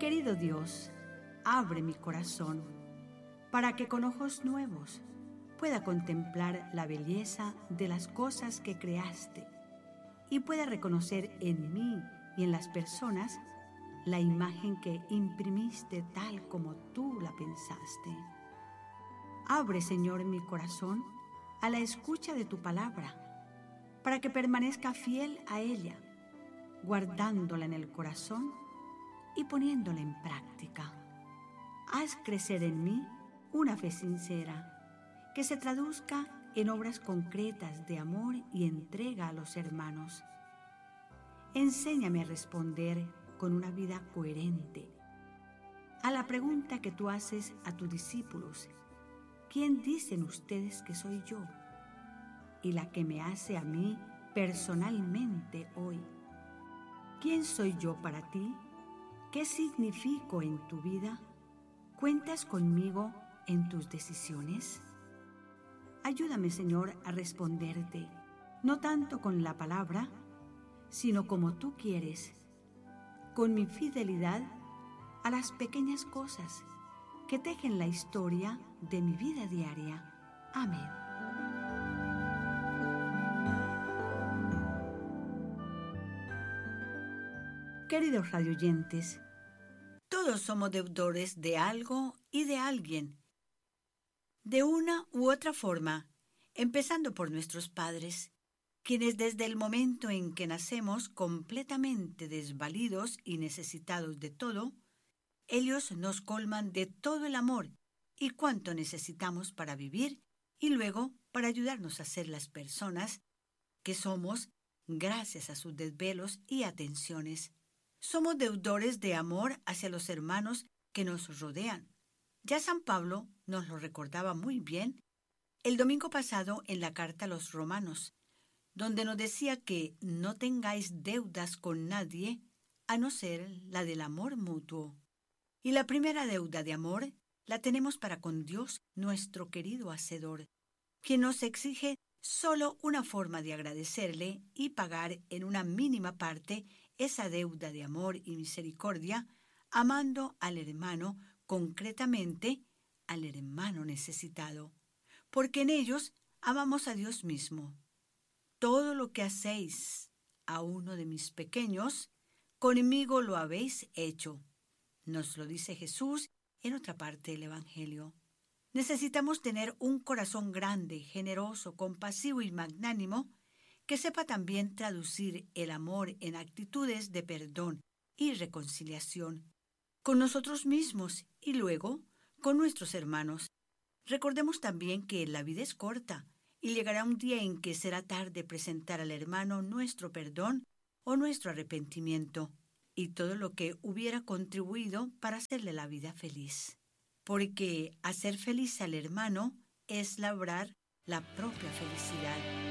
Querido Dios, abre mi corazón para que con ojos nuevos pueda contemplar la belleza de las cosas que creaste y pueda reconocer en mí y en las personas la imagen que imprimiste tal como tú la pensaste. Abre, Señor, mi corazón a la escucha de tu palabra, para que permanezca fiel a ella, guardándola en el corazón y poniéndola en práctica. Haz crecer en mí una fe sincera, que se traduzca en obras concretas de amor y entrega a los hermanos. Enséñame a responder con una vida coherente a la pregunta que tú haces a tus discípulos: ¿quién dicen ustedes que soy yo? Y la que me hace a mí personalmente hoy: ¿quién soy yo para ti? ¿Qué significo en tu vida? ¿Cuentas conmigo en tus decisiones? Ayúdame, Señor, a responderte, no tanto con la palabra, sino como tú quieres, con mi fidelidad a las pequeñas cosas que tejen la historia de mi vida diaria. Amén. Queridos radioyentes, todos somos deudores de algo y de alguien, de una u otra forma, empezando por nuestros padres, quienes desde el momento en que nacemos completamente desvalidos y necesitados de todo, ellos nos colman de todo el amor y cuanto necesitamos para vivir y luego para ayudarnos a ser las personas que somos gracias a sus desvelos y atenciones. Somos deudores de amor hacia los hermanos que nos rodean. Ya San Pablo nos lo recordaba muy bien el domingo pasado en la carta a los Romanos, donde nos decía que no tengáis deudas con nadie a no ser la del amor mutuo. Y la primera deuda de amor la tenemos para con Dios, nuestro querido Hacedor, quien nos exige solo una forma de agradecerle y pagar en una mínima parte esa deuda de amor y misericordia, amando al hermano, concretamente al hermano necesitado, porque en ellos amamos a Dios mismo. Todo lo que hacéis a uno de mis pequeños, conmigo lo habéis hecho. Nos lo dice Jesús en otra parte del Evangelio. Necesitamos tener un corazón grande, generoso, compasivo y magnánimo, que sepa también traducir el amor en actitudes de perdón y reconciliación con nosotros mismos y luego con nuestros hermanos. Recordemos también que la vida es corta y llegará un día en que será tarde presentar al hermano nuestro perdón o nuestro arrepentimiento y todo lo que hubiera contribuido para hacerle la vida feliz. Porque hacer feliz al hermano es labrar la propia felicidad.